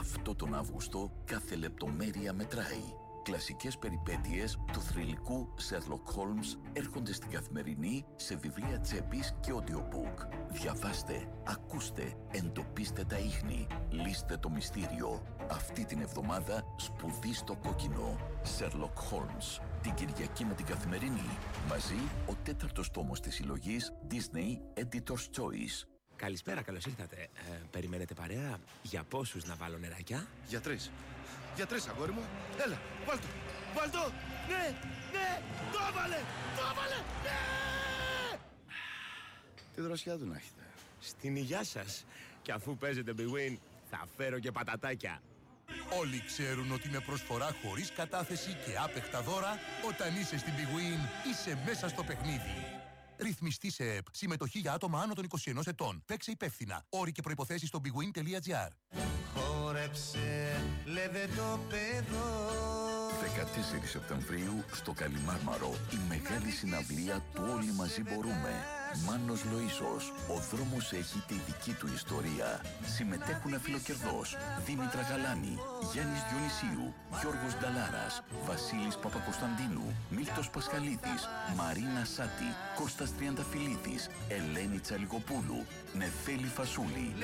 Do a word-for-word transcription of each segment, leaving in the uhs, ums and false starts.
Αυτό τον Αύγουστο κάθε λεπτομέρεια μετράει. Κλασικές περιπέτειες του θρυλικού Sherlock Holmes έρχονται στην Καθημερινή σε βιβλία τσέπης και audiobook. Διαβάστε, ακούστε, εντοπίστε τα ίχνη, λύστε το μυστήριο. Αυτή την εβδομάδα σπουδή στο κόκκινο. Sherlock Holmes. Την Κυριακή με την Καθημερινή. Μαζί ο τέταρτος τόμος της συλλογής Disney Editor's Choice. Καλησπέρα, καλώς ήρθατε. Ε, περιμένετε παρέα? Για πόσους να βάλω νεράκια? Για τρεις. Για τρεις, αγόρι μου. Έλα, βάλ' το. Βάλ' το. Ναι, ναι. Το έβαλε. Το έβαλε. Ναι. Τι δροσιά του να έχετε. Στην υγειά σας. Και αφού παίζετε Big Win, θα φέρω και πατατάκια. Όλοι ξέρουν ότι με προσφορά χωρίς κατάθεση και άπεχτα δώρα, όταν είσαι στην Big Win, είσαι μέσα στο παιχνίδι. Ρυθμιστή σε ΕΠ. Συμμετοχή για άτομα άνω των είκοσι ενός ετών. Παίξε υπεύθυνα. Όροι και προϋποθέσεις στο bigwin τελεία gr. Χόρεψε, λέτε το παιδό. δεκατέσσερις Σεπτεμβρίου στο Καλιμάρμαρο η μεγάλη συναυλία του Όλοι Μαζί Μπορούμε. Μάνος Λοΐσος. Ο δρόμος έχει τη δική του ιστορία. Συμμετέχουν Αφιλοκερδός, Δήμητρα Γαλάνη, Γιάννης Διονυσίου, Γιώργος Νταλάρας, Βασίλης Παπακοσταντίνου, Μίλτος Πασχαλίδης, Μαρίνα Σάτη, Κώστας Τριανταφυλλίδης, Ελένη Τσαλιγοπούλου, Νεφέλη Φασούλη.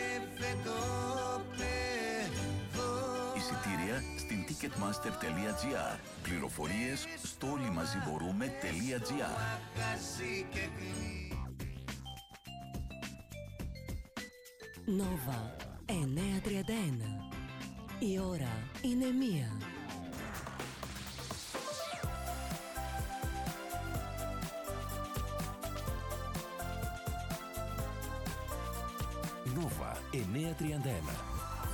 Εισιτήρια στην ticketmaster τελεία gr. Πληροφορίες στο όλοιμαζιμπορούμε τελεία gr. Νόβα εννιακόσια τριάντα ένα. Η ώρα είναι μία. Νόβα εννιακόσια τριάντα ένα.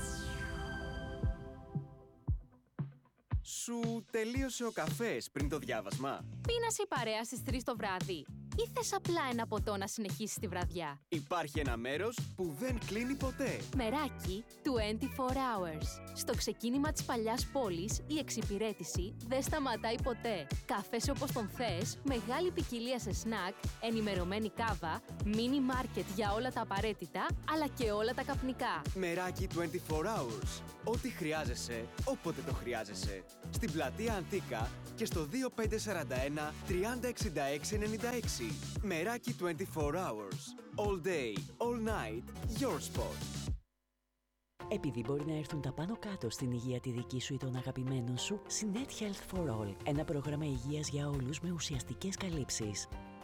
Σου τελείωσε ο καφές πριν το διάβασμα? Πίνασε η παρέα στις τρεις το βράδυ ή θες απλά ένα ποτό να συνεχίσεις τη βραδιά? Υπάρχει ένα μέρος που δεν κλείνει ποτέ. Μεράκι είκοσι τέσσερις hours. Στο ξεκίνημα της παλιάς πόλης η εξυπηρέτηση δεν σταματάει ποτέ. Καφές όπως τον θες, μεγάλη ποικιλία σε σνακ, ενημερωμένη κάβα, μίνι μάρκετ για όλα τα απαραίτητα, αλλά και όλα τα καπνικά. Μεράκι είκοσι τέσσερις hours. Ό,τι χρειάζεσαι, όποτε το χρειάζεσαι. Στην πλατεία Αντίκα και στο δύο πέντε τέσσερα ένα τριάντα εξήντα έξι ενενήντα έξι. Μεράκι είκοσι τέσσερις hours. All day, all night, your spot. Επειδή μπορεί να έρθουν τα πάνω κάτω στην υγεία τη δική σου ή των αγαπημένων σου, Sinet Health for All. Ένα πρόγραμμα υγείας για όλους με ουσιαστικές καλύψεις.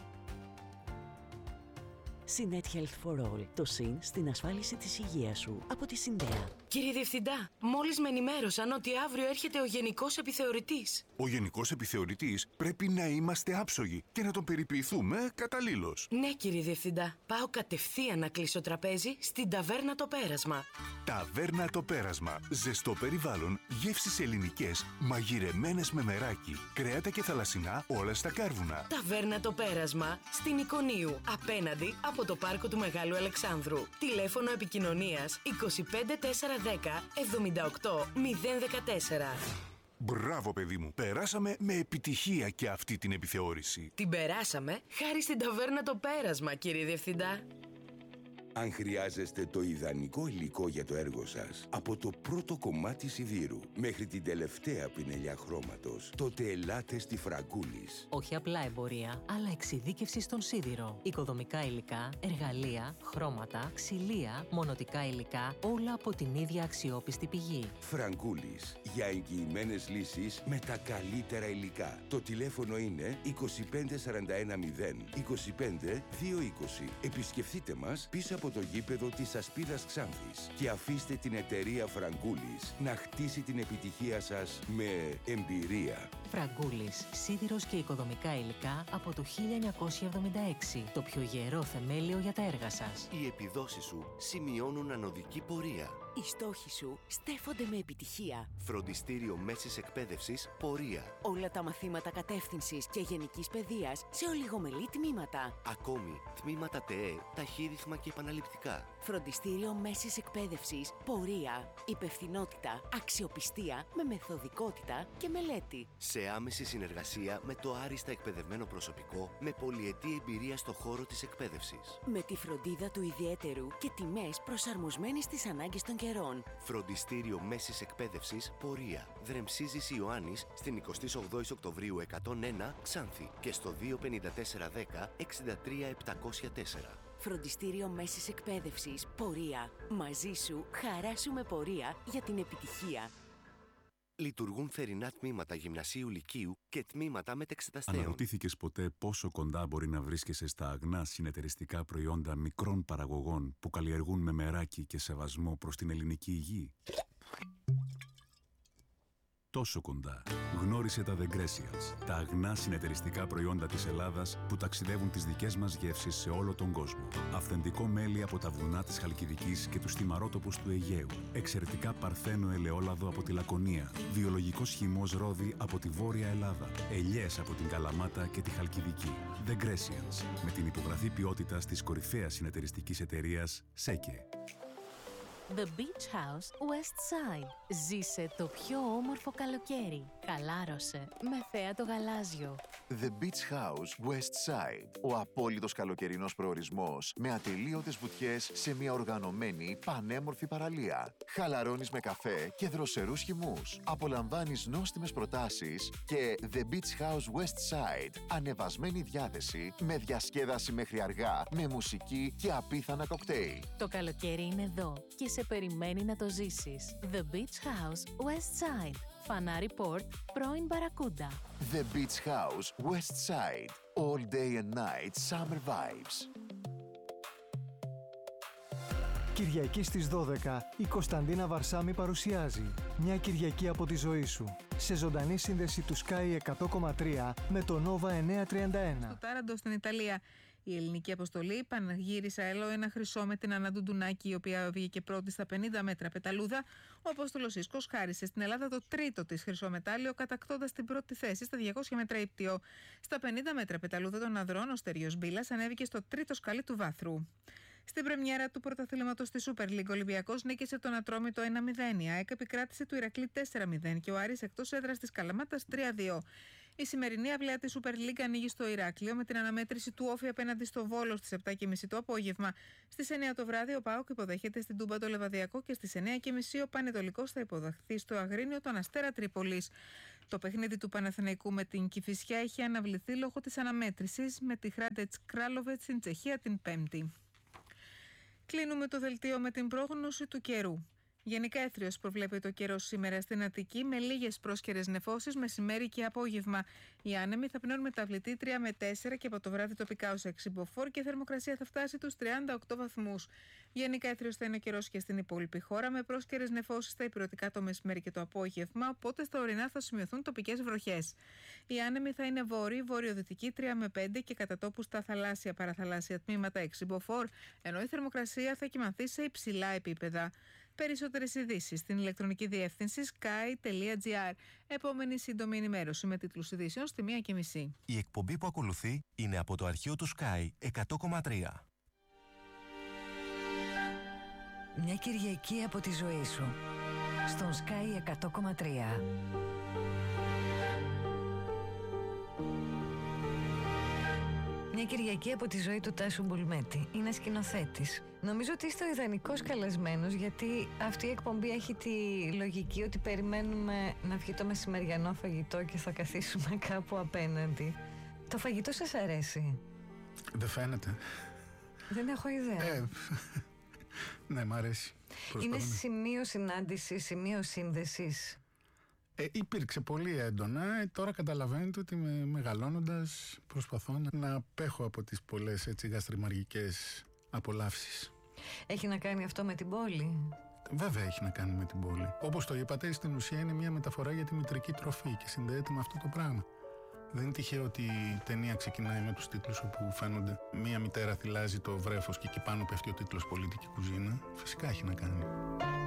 Sinet Health for All. Το συν στην ασφάλιση της υγείας σου. Από τη Συντέα. Κύριε Διευθυντά, μόλις με ενημέρωσαν ότι αύριο έρχεται ο Γενικός Επιθεωρητής. Ο Γενικός Επιθεωρητής πρέπει να είμαστε άψογοι και να τον περιποιηθούμε καταλήλως. Ναι, κύριε Διευθυντά. Πάω κατευθείαν να κλείσω τραπέζι στην Ταβέρνα Το Πέρασμα. Ταβέρνα Το Πέρασμα. Ζεστό περιβάλλον, γεύσεις ελληνικές, μαγειρεμένες με μεράκι, κρέατα και θαλασσινά, όλα στα κάρβουνα. Ταβέρνα Το Πέρασμα, στην Εικονίου, απέναντι από το πάρκο του Μεγάλου Αλεξάνδρου. Τηλέφωνο επικοινωνίας είκοσι πέντε τέσσερα δέκα εβδομήντα οκτώ μηδέν δεκατέσσερα. Μπράβο, παιδί μου. Περάσαμε με επιτυχία και αυτή την επιθεώρηση. Την περάσαμε χάρη στην Ταβέρνα Το Πέρασμα, κύριε Διευθυντά. Αν χρειάζεστε το ιδανικό υλικό για το έργο σας, από το πρώτο κομμάτι σιδήρου μέχρι την τελευταία πινελιά χρώματος, τότε ελάτε στη Φραγκούλης. Όχι απλά εμπορία, αλλά εξειδίκευση στον σίδηρο. Οικοδομικά υλικά, εργαλεία, χρώματα, ξυλία, μονοτικά υλικά, όλα από την ίδια αξιόπιστη πηγή. Φραγκούλης. Για εγγυημένες λύσεις με τα καλύτερα υλικά. Το τηλέφωνο είναι είκοσι πέντε σαράντα ένα μηδέν είκοσι πέντε δύο είκοσι. Επισκεφτείτε μας πίσω από το γήπεδο της Ασπίδας Ξάνθης και αφήστε την εταιρεία Φραγκούλης να χτίσει την επιτυχία σας με εμπειρία. Φραγκούλης, σίδηρος και οικοδομικά υλικά από το χίλια εννιακόσια εβδομήντα έξι. Το πιο γερό θεμέλιο για τα έργα σας. Οι επιδόσεις σου σημειώνουν ανωδική πορεία. Οι στόχοι σου στέφονται με επιτυχία. Φροντιστήριο μέσης εκπαίδευσης Πορεία. Όλα τα μαθήματα κατεύθυνσης και γενικής παιδείας σε ολιγομελή τμήματα. Ακόμη, τμήματα ΤΕΕ, ταχύρυθμα και επαναληπτικά. Φροντιστήριο μέσης εκπαίδευσης Πορεία. Υπευθυνότητα, αξιοπιστία με μεθοδικότητα και μελέτη. Σε Σε άμεση συνεργασία με το άριστα εκπαιδευμένο προσωπικό με πολυετή εμπειρία στο χώρο της εκπαίδευσης. Με τη φροντίδα του ιδιαίτερου και τιμές προσαρμοσμένες στις ανάγκες των καιρών. Φροντιστήριο Μέσης Εκπαίδευσης Πορεία. Δρεμσίζης Ιωάννης στην εικοστή όγδοη Οκτωβρίου εκατόν ένα Ξάνθη και στο δύο πενήντα τέσσερα δέκα εξήντα τρία επτακόσια τέσσερα. Φροντιστήριο Μέσης Εκπαίδευσης Πορεία. Μαζί σου, χαρά σου με πορεία για την επιτυχία. Λειτουργούν θερινά τμήματα γυμνασίου λυκείου και τμήματα μετεξεταστέων. Αναρωτήθηκες ποτέ πόσο κοντά μπορεί να βρίσκεσαι στα αγνά συνεταιριστικά προϊόντα μικρών παραγωγών που καλλιεργούν με μεράκι και σεβασμό προς την ελληνική υγεία? Τόσο κοντά. Γνώρισε τα The Grecians, τα αγνά συνεταιριστικά προϊόντα της Ελλάδας που ταξιδεύουν τις δικές μας γεύσεις σε όλο τον κόσμο. Αυθεντικό μέλι από τα βουνά της Χαλκιδικής και τους θυμαρότοπους του Αιγαίου. Εξαιρετικά παρθένο ελαιόλαδο από τη Λακωνία. Βιολογικός χυμός ρόδι από τη Βόρεια Ελλάδα. Ελιές από την Καλαμάτα και τη Χαλκιδική. The Grecians, με την υπογραφή ποιότητας της κορυφαίας συνεταιριστικής εταιρείας ΣΕΚΕ. The Beach House West Side. Ζήσε το πιο όμορφο καλοκαίρι. Χαλάρωσε με θέα το γαλάζιο. The Beach House West Side. Ο απόλυτος καλοκαιρινός προορισμός με ατελείωτες βουτιές σε μια οργανωμένη πανέμορφη παραλία. Χαλαρώνεις με καφέ και δροσερούς χυμούς. Απολαμβάνεις νόστιμες προτάσεις και The Beach House West Side. Ανεβασμένη διάθεση με διασκέδαση μέχρι αργά, με μουσική και απίθανα κοκτέιλ. Το καλοκαίρι είναι εδώ και σε περιμένει να το ζήσεις. The Beach House West Side. Φανάρι Port, πρώην Μπαρακούντα. The Beach House West Side. All day and night summer vibes. Κυριακή στις δώδεκα, η Κωνσταντίνα Βαρσάμι παρουσιάζει «Μια Κυριακή από τη ζωή σου» σε ζωντανή σύνδεση του Sky εκατό κόμμα τρία με το Nova εννιακόσια τριάντα ένα. Στο Τάραντο στην Ιταλία, η ελληνική αποστολή πανηγύρισε άλλο ένα χρυσό με την Άννα Ντουντουνάκη, η οποία βγήκε πρώτη στα πενήντα μέτρα πεταλούδα. Ο Απόστολος Ίσκος χάρισε στην Ελλάδα το τρίτο της χρυσό μετάλλιο, κατακτώντας την πρώτη θέση στα διακόσια μέτρα ύπτιο. Στα πενήντα μέτρα πεταλούδα των ανδρών, ο Στέριος Μπίλας ανέβηκε στο τρίτο σκαλί του βάθρου. Στην πρεμιέρα του πρωταθλήματος στη Super League, ο Ολυμπιακός νίκησε τον Ατρόμητο ένα μηδέν. Η ΑΕΚ επικράτησε του Ηρακλή τέσσερα μηδέν και ο Άρης εκτός έδρας της Καλαμάτας τρία δύο. Η σημερινή αυλαία της Super League ανοίγει στο Ηράκλειο με την αναμέτρηση του Όφη απέναντι στο Βόλο στις επτά και μισή το απόγευμα. Στις εννιά το βράδυ ο ΠΑΟΚ υποδέχεται στην Τούμπα το Λεβαδιακό και στις εννιά και μισή ο Πανετολικός θα υποδεχθεί στο Αγρίνιο τον Αστέρα Τρίπολης. Το παιχνίδι του Παναθηναϊκού με την Κηφισιά έχει αναβληθεί λόγω της αναμέτρησης με τη Χράντετς Κράλοβετ στην Τσεχία την Πέμπτη. Κλείνουμε το δελτίο με την πρόγνωση του καιρού. Γενικά έθριος προβλέπει το καιρό σήμερα στην Αττική με λίγες πρόσκαιρες νεφώσεις μεσημέρι και απόγευμα. Οι άνεμοι θα πνέουν μεταβλητή τρία με τέσσερα και από το βράδυ τοπικά ως έξι μποφόρ και η θερμοκρασία θα φτάσει τους τριάντα οκτώ βαθμούς. Γενικά έθριος θα είναι ο καιρός και στην υπόλοιπη χώρα με πρόσκαιρες νεφώσεις στα ηπειρωτικά το μεσημέρι και το απόγευμα, οπότε στα ορεινά θα σημειωθούν τοπικές βροχές. Οι άνεμοι θα είναι βόρειοι, βορειοδυτικοί τρία με πέντε και κατά τόπου στα θαλάσσια παραθαλάσσια τμήματα έξι μποφόρ, ενώ η θερμοκρασία θα κυμανθεί σε υψηλά επίπεδα. Περισσότερες ειδήσεις στην ηλεκτρονική διεύθυνση sky τελεία gr. Επόμενη σύντομη ενημέρωση με τίτλους ειδήσεων στη μία και μισή. Η εκπομπή που ακολουθεί είναι από το αρχείο του Sky εκατό κόμμα τρία. Μια Κυριακή από τη ζωή σου στον Sky εκατό κόμμα τρία. Μια Κυριακή από τη ζωή του Τάσου Μπουλμέτη. Είναι σκηνοθέτης. Νομίζω ότι είστε ο ιδανικός καλεσμένος, γιατί αυτή η εκπομπή έχει τη λογική ότι περιμένουμε να βγει το μεσημεριανό φαγητό και θα καθίσουμε κάπου απέναντι. Το φαγητό σας αρέσει? Δεν φαίνεται. Δεν έχω ιδέα. Ε, ναι, μ' αρέσει. Είναι σημείο συνάντησης, σημείο σύνδεσης. Ε, υπήρξε πολύ έντονα. Ε, τώρα καταλαβαίνετε ότι με, μεγαλώνοντας προσπαθώ να, να απέχω από τις πολλές έτσι γαστριμαργικές απολαύσεις. Έχει να κάνει αυτό με την πόλη? Βέβαια έχει να κάνει με την πόλη. Όπως το είπατε, στην ουσία είναι μια μεταφορά για τη μητρική τροφή και συνδέεται με αυτό το πράγμα. Δεν είναι τυχαίο ότι η ταινία ξεκινάει με τους τίτλους όπου φαίνονται μία μητέρα θυλάζει το βρέφος και εκεί πάνω πέφτει ο τίτλος πολιτική κουζίνα. Φυσικά έχει να κάνει.